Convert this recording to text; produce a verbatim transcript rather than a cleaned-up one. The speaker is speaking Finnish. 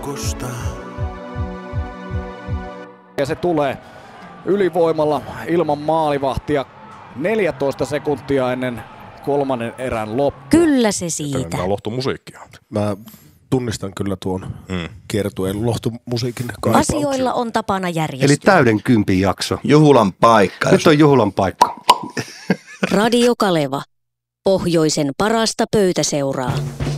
Ja se tulee ylivoimalla ilman maalivahtia neljätoista sekuntia ennen kolmannen erän loppu. Kyllä se siitä. Tämä on lohtumusiikkia. Mä tunnistan kyllä tuon mm. kiertueen lohtumusiikin kaipauksen. Asioilla on tapana järjestyä. Eli täyden kympin jakso. Juhulan paikka. Nyt on juhulan paikka. Radio Kaleva. Pohjoisen parasta pöytäseuraa.